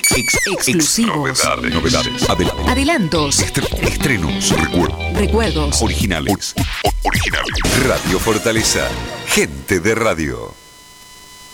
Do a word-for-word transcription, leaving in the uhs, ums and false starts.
Ex, ex, exclusivos. Novedades. Novedades. Adel- Adelantos. Estre- estrenos. Recuerdos. Recuerdos. Originales. O- originales. Radio Fortaleza. Gente de radio.